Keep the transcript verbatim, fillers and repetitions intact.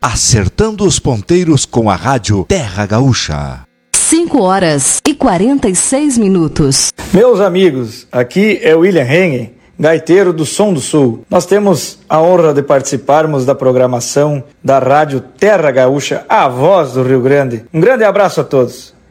acertando os ponteiros com a rádio Terra Gaúcha. cinco horas e quarenta e seis minutos. Meus amigos, aqui é William Hengen, gaiteiro do Som do Sul. Nós temos a honra de participarmos da programação da rádio Terra Gaúcha, a voz do Rio Grande. Um grande abraço a todos.